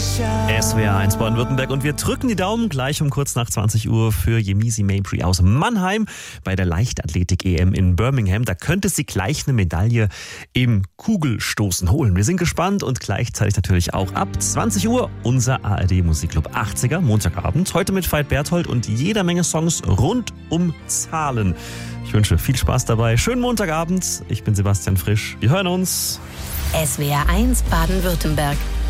SWR 1 Baden-Württemberg und wir drücken die Daumen gleich um kurz nach 20 Uhr für Yemisi Mabry aus Mannheim bei der Leichtathletik-EM in Birmingham. Da könnte sie gleich eine Medaille im Kugelstoßen holen. Wir sind gespannt und gleichzeitig natürlich auch ab 20 Uhr unser ARD-Musikclub 80er, Montagabend. Heute mit Veit Berthold und jeder Menge Songs rund um Zahlen. Ich wünsche viel Spaß dabei. Schönen Montagabend. Ich bin Sebastian Frisch. Wir hören uns. SWR 1 Baden-Württemberg.